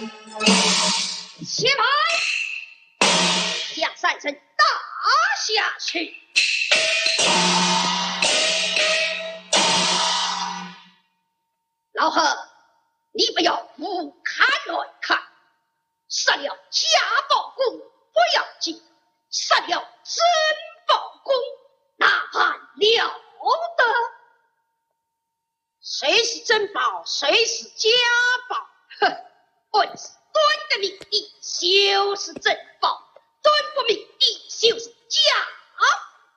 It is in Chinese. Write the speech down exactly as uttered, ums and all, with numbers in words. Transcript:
且慢，将三声打下去。老贺，你不要不看乱看，杀了假宝公不要紧，杀了真宝公那还了得？谁是真宝，谁是假宝？哼，本是端的命地就是真宝，端不命地就是假